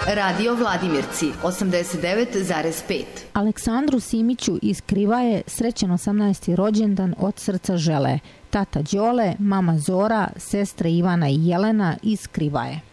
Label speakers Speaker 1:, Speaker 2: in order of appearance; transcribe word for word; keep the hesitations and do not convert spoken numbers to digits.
Speaker 1: Radio Vladimirci osamdeset devet zarez pet.
Speaker 2: Aleksandru Simiću iz Krivaje srećan osamnaesti rođendan od srca žele tata Đole, mama Zora, sestre Ivana i Jelena iz Krivaje.